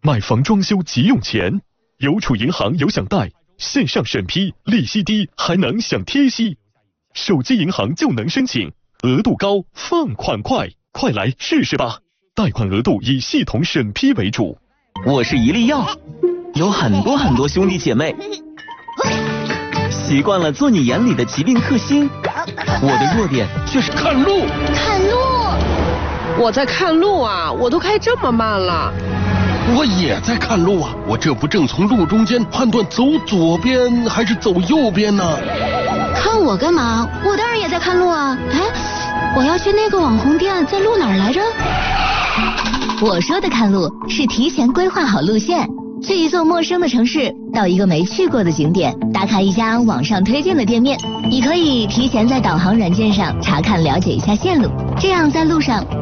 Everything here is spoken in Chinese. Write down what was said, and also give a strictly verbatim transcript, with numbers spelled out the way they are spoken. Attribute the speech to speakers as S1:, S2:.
S1: 买房装修急用钱，邮储银行有享贷，线上审批，利息低，还能享贴息。手机银行就能申请，额度高，放款快，快来试试吧！贷款额度以系统审批为主。
S2: 我是一粒药，有很多很多兄弟姐妹，习惯了做你眼里的疾病克星。我的弱点却是看路。
S3: 看路，
S4: 我在看路啊，我都开这么慢了。
S5: 我也在看路啊，我这不正从路中间判断走左边还是走右边呢？
S3: 看我干嘛？我当然也在看路啊。哎，我要去那个网红店，在路哪儿来着？
S6: 我说的看路是提前规划好路线，去一座陌生的城市，到一个没去过的景点，打卡一家网上推荐的店面。你可以提前在导航软件上查看了解一下线路，这样在路上